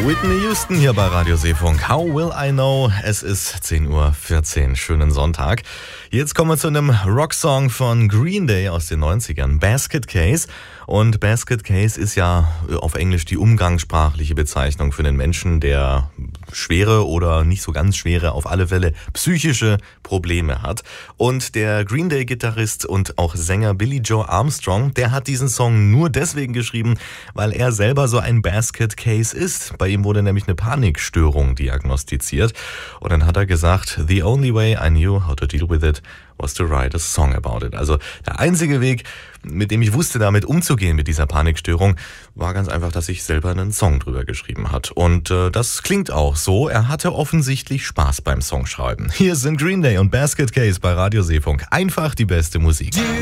Whitney Houston hier bei Radio Seefunk. How will I know? Es ist 10:14 Uhr. Schönen Sonntag. Jetzt kommen wir zu einem Rocksong von Green Day aus den 90ern. Basket Case. Und Basket Case ist ja auf Englisch die umgangssprachliche Bezeichnung für einen Menschen, der schwere oder nicht so ganz schwere, auf alle Fälle psychische Probleme hat. Und der Green Day-Gitarrist und auch Sänger Billy Joe Armstrong, der hat diesen Song nur deswegen geschrieben, weil er selber so ein Basket Case ist. Bei ihm wurde nämlich eine Panikstörung diagnostiziert. Und dann hat er gesagt, the only way I knew how to deal with it was to write a song about it. Also der einzige Weg, mit dem ich wusste, damit umzugehen mit dieser Panikstörung, war ganz einfach, dass ich selber einen Song drüber geschrieben hat. Und das klingt auch so. Er hatte offensichtlich Spaß beim Songschreiben. Hier sind Green Day und Basket Case bei Radio Seefunk. Einfach die beste Musik.